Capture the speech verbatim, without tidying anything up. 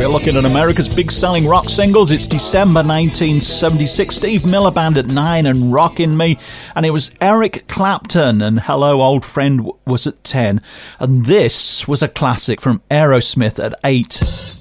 looking at America's big selling rock singles. It's December nineteen seventy-six. Steve Miller Band at nine and Rockin' Me. And it was Eric Clapton and Hello Old Friend was at ten. And this was a classic from Aerosmith at eight.